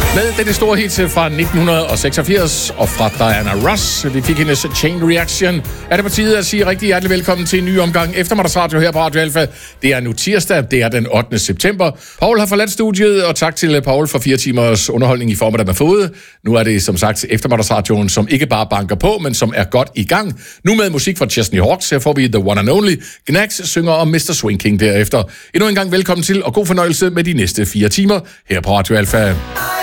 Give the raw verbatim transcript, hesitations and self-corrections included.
Med dette store hit fra nitten seksogfirs og fra Diana Ross, vi fik hendes Chain Reaction, er det på tide at sige rigtig hjertelig velkommen til en ny omgang eftermiddagsradio her på Radio Alfa. Det er nu tirsdag, det er den ottende september. Paul har forladt studiet, og tak til Paul for fire timers underholdning i formiddag med fået. Nu er det som sagt eftermiddagsradioen, som ikke bare banker på, men som er godt i gang. Nu med musik fra Chesney Hawkes, her får vi The One and Only. Gnags synger om mister Swing King derefter. Endnu en gang velkommen til, og god fornøjelse med de næste fire timer her på Radio Alfa.